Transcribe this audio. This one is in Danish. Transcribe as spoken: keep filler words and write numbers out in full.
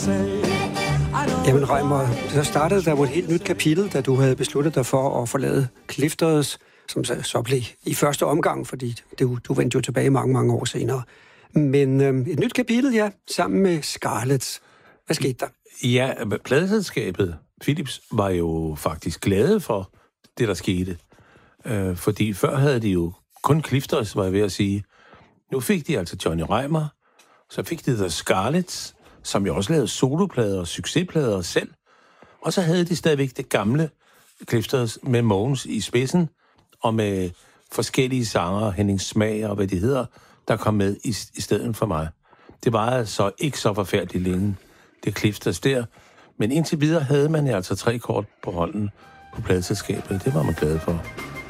Jamen Reimer, så startede der jo et helt nyt kapitel, da du havde besluttet dig for at forlade Clifters, som så, så blev i første omgang, fordi du, du vendte jo tilbage mange, mange år senere. Men øhm, et nyt kapitel, ja, sammen med Scarlett. Hvad skete der? Ja, pladeselskabet Philips var jo faktisk glade for det, der skete. Øh, fordi før havde de jo kun Clifters, var jeg ved at sige. Nu fik de altså Johnny Reimer, så fik de der Scarlett, som jo også lavede soloplader og succesplader selv. Og så havde de stadigvæk det gamle Clifters med Mogens i spidsen, og med forskellige sanger, Henning Smag og hvad de hedder, der kom med i, i stedet for mig. Det var altså ikke så forfærdeligt længe, det Clifters der. Men indtil videre havde man altså tre kort på hånden på pladeselskabet. Det var man glad for.